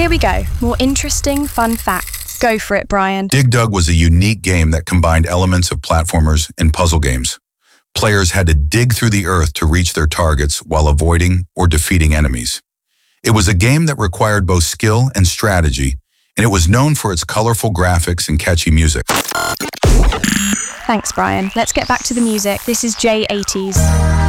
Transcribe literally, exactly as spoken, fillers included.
Here we go. More interesting, fun facts. Go for it, Brian. Dig Dug was a unique game that combined elements of platformers and puzzle games. Players had to dig through the earth to reach their targets while avoiding or defeating enemies. It was a game that required both skill and strategy, and it was known for its colorful graphics and catchy music. Thanks, Brian. Let's get back to the music. This is J eighties.